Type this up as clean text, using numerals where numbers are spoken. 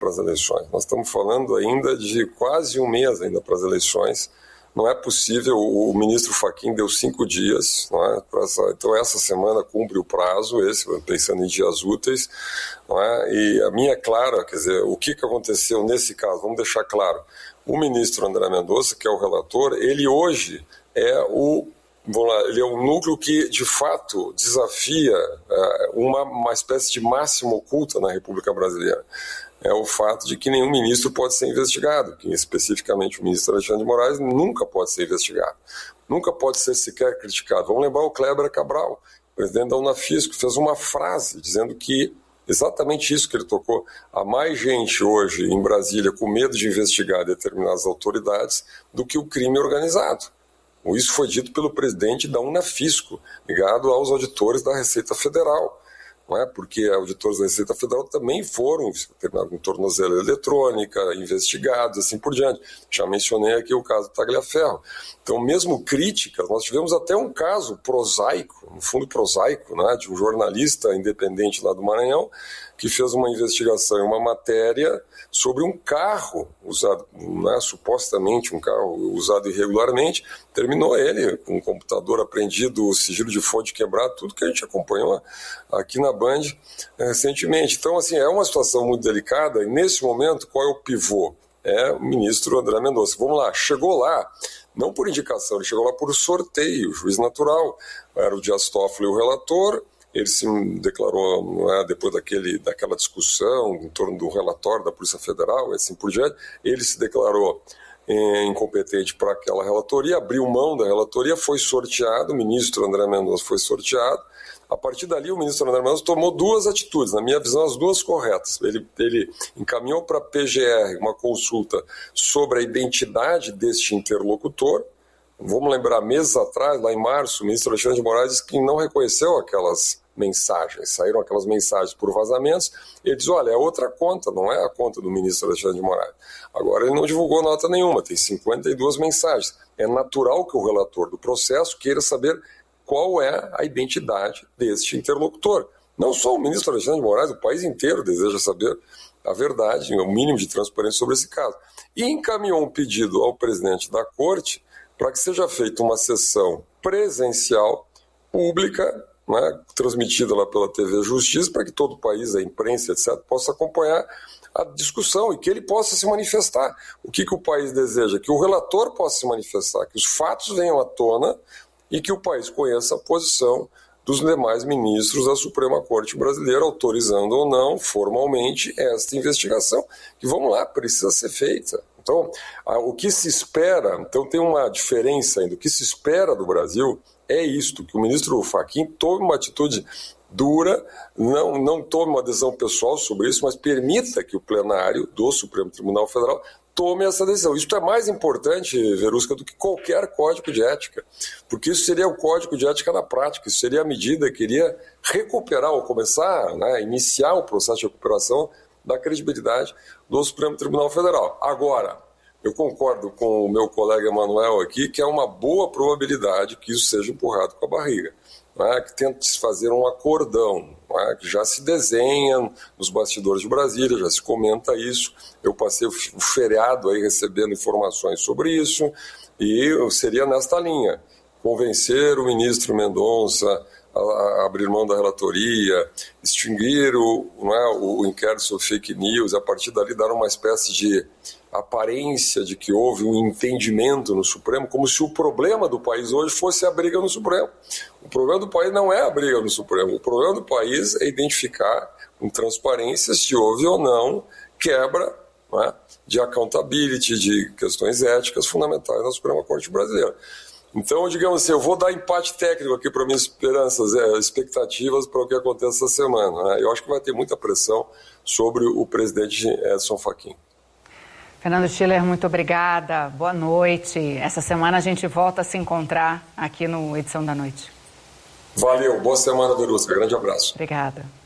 para as eleições. Nós estamos falando ainda de quase um mês ainda para as eleições. Não é possível, o ministro Fachin deu 5 dias, não é? Então essa semana cumpre o prazo, pensando em dias úteis, não é? E a minha é clara, quer dizer, o que aconteceu nesse caso, vamos deixar claro, o ministro André Mendonça, que é o relator, ele hoje é ele é um núcleo que, de fato, desafia uma espécie de máxima oculta na República Brasileira. É o fato de que nenhum ministro pode ser investigado, que especificamente o ministro Alexandre de Moraes nunca pode ser investigado, nunca pode ser sequer criticado. Vamos lembrar o Kleber Cabral, presidente da Unafisco, que fez uma frase dizendo que exatamente isso que ele tocou. Há mais gente hoje em Brasília com medo de investigar determinadas autoridades do que o crime organizado. Isso foi dito pelo presidente da Unafisco, ligado aos auditores da Receita Federal. Não é? Porque auditores da Receita Federal também foram com tornozeleira eletrônica, investigados, assim por diante. Já mencionei aqui o caso do Tagliaferro. Então, mesmo críticas, nós tivemos até um caso prosaico, no fundo prosaico, né, de um jornalista independente lá do Maranhão, que fez uma investigação em uma matéria sobre um carro usado, né, supostamente um carro usado irregularmente, terminou ele com um computador apreendido, o sigilo de fonte quebrado, tudo que a gente acompanhou aqui na Band recentemente. Então, assim, é uma situação muito delicada e, nesse momento, qual é o pivô? É o ministro André Mendonça. Vamos lá, chegou lá, não por indicação, ele chegou lá por sorteio, juiz natural, era o Dias Toffoli o relator. Ele se declarou, depois daquela discussão em torno do relatório da Polícia Federal, assim por diante, ele se declarou incompetente para aquela relatoria, abriu mão da relatoria, foi sorteado, o ministro André Mendonça foi sorteado. A partir dali, o ministro André Mendonça tomou 2 atitudes, na minha visão, as 2 corretas. Ele encaminhou para a PGR uma consulta sobre a identidade deste interlocutor. Vamos lembrar, meses atrás, lá em março, o ministro Alexandre de Moraes disse que não reconheceu aquelas mensagens, saíram aquelas mensagens por vazamentos, ele diz, olha, é outra conta, não é a conta do ministro Alexandre de Moraes. Agora ele não divulgou nota nenhuma, tem 52 mensagens. É natural que o relator do processo queira saber qual é a identidade deste interlocutor. Não só o ministro Alexandre de Moraes, o país inteiro deseja saber a verdade, o mínimo de transparência sobre esse caso. E encaminhou um pedido ao presidente da Corte para que seja feita uma sessão presencial, pública, né, transmitida lá pela TV Justiça, para que todo o país, a imprensa, etc., possa acompanhar a discussão e que ele possa se manifestar. O que o país deseja? Que o relator possa se manifestar, que os fatos venham à tona e que o país conheça a posição dos demais ministros da Suprema Corte Brasileira, autorizando ou não, formalmente, esta investigação, que, vamos lá, precisa ser feita. Então, o que se espera, então tem uma diferença ainda, o que se espera do Brasil é isto, que o ministro Fachin tome uma atitude dura, não tome uma decisão pessoal sobre isso, mas permita que o plenário do Supremo Tribunal Federal tome essa decisão. Isso é mais importante, Verusca, do que qualquer código de ética, porque isso seria o código de ética na prática, isso seria a medida que iria recuperar ou começar, né, iniciar o processo de recuperação da credibilidade do Supremo Tribunal Federal. Agora, eu concordo com o meu colega Emanuel aqui que é uma boa probabilidade que isso seja empurrado com a barriga, né, que tente se fazer um acordão, né, que já se desenha nos bastidores de Brasília, já se comenta isso. Eu passei o feriado aí recebendo informações sobre isso e eu seria nesta linha, convencer o ministro Mendonça a abrir mão da relatoria, extinguir o inquérito sobre fake news, a partir dali dar uma espécie de aparência de que houve um entendimento no Supremo, como se o problema do país hoje fosse a briga no Supremo. O problema do país não é a briga no Supremo, o problema do país é identificar com transparência se houve ou não quebra, né, de accountability, de questões éticas fundamentais na Suprema Corte Brasileira. Então, digamos assim, eu vou dar empate técnico aqui para minhas expectativas para o que acontece essa semana, né? Eu acho que vai ter muita pressão sobre o presidente Edson Fachin. Fernando Schiller, muito obrigada, boa noite. Essa semana a gente volta a se encontrar aqui no Edição da Noite. Valeu, boa semana, Verusca, grande abraço. Obrigada.